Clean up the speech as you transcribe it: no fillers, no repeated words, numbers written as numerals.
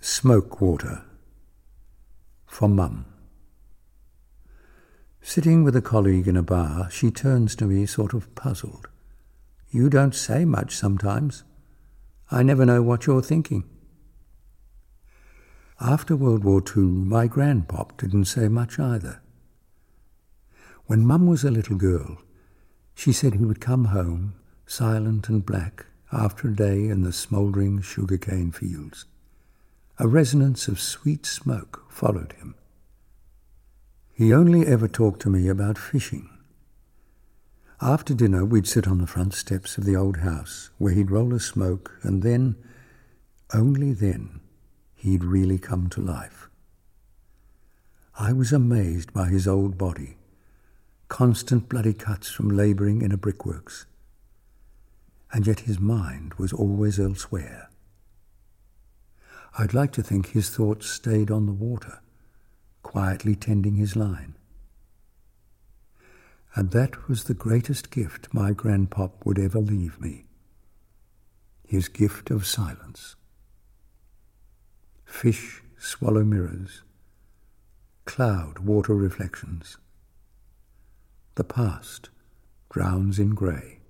Smoke water. For Mum. Sitting with a colleague in a bar, she turns to me sort of puzzled. "You don't say much sometimes. I never know what you're thinking." After World War II, my grandpop didn't say much either. When Mum was a little girl, she said he would come home, silent and black, after a day in the smouldering sugarcane fields. A resonance of sweet smoke followed him. He only ever talked to me about fishing. After dinner, we'd sit on the front steps of the old house, where he'd roll a smoke, and then, only then, he'd really come to life. I was amazed by his old body, constant bloody cuts from labouring in a brickworks, and yet his mind was always elsewhere. I'd like to think his thoughts stayed on the water, quietly tending his line. And that was the greatest gift my grandpop would ever leave me, his gift of silence. Fish swallow mirrors, cloud water reflections. The past drowns in grey.